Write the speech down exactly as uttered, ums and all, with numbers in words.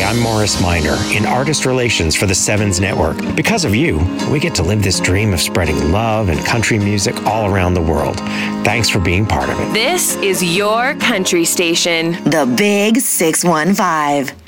I'm Morris Minor in Artist Relations for the Sevens Network. Because of you, we get to live this dream of spreading love and country music all around the world. Thanks for being part of it. This is your country station. The Big six one five.